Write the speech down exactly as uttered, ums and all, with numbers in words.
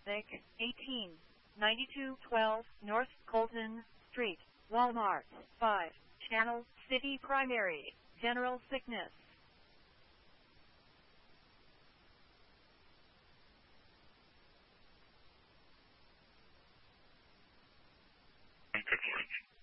Sick, eighteen, ninety-two twelve North Colton Street, Walmart, five, Channel, City Primary, General Sickness. Good morning.